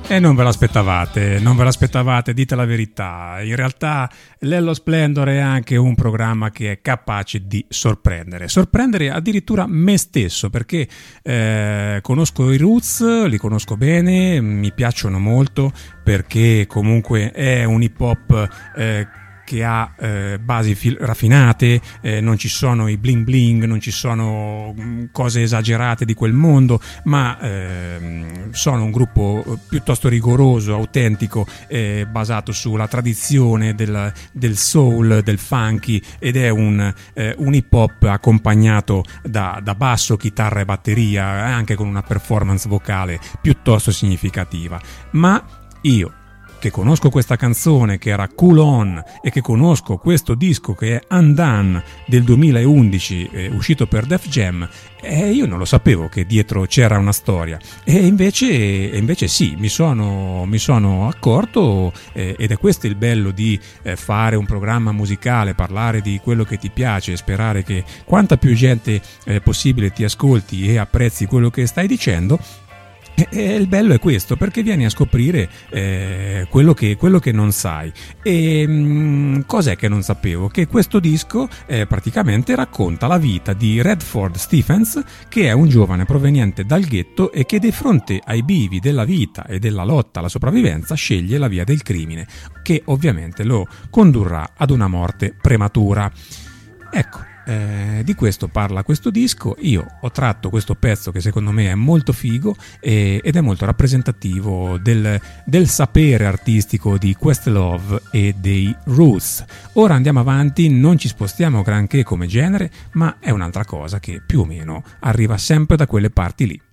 E non ve l'aspettavate, dite la verità. In realtà Lello Splendor è anche un programma che è capace di sorprendere addirittura me stesso, perché conosco i Roots, li conosco bene, mi piacciono molto, perché comunque è un hip hop che ha basi raffinate, non ci sono i bling bling, non ci sono cose esagerate di quel mondo, ma sono un gruppo piuttosto rigoroso, autentico, basato sulla tradizione del soul, del funky, ed è un hip hop accompagnato da basso, chitarra e batteria, anche con una performance vocale piuttosto significativa. Ma io, che conosco questa canzone che era Cool On e che conosco questo disco che è Undone del 2011, uscito per Def Jam, io non lo sapevo che dietro c'era una storia, e invece sì, mi sono accorto, ed è questo il bello di fare un programma musicale, parlare di quello che ti piace e sperare che quanta più gente possibile ti ascolti e apprezzi quello che stai dicendo. E il bello è questo, perché vieni a scoprire quello che non sai. E cos'è che non sapevo? Che questo disco praticamente racconta la vita di Redford Stephens, che è un giovane proveniente dal ghetto e che di fronte ai bivi della vita e della lotta alla sopravvivenza sceglie la via del crimine, che ovviamente lo condurrà ad una morte prematura. Ecco. Di questo parla questo disco. Io ho tratto questo pezzo che secondo me è molto figo ed è molto rappresentativo del sapere artistico di Questlove e dei Roots. Ora andiamo avanti, non ci spostiamo granché come genere, ma è un'altra cosa che più o meno arriva sempre da quelle parti lì.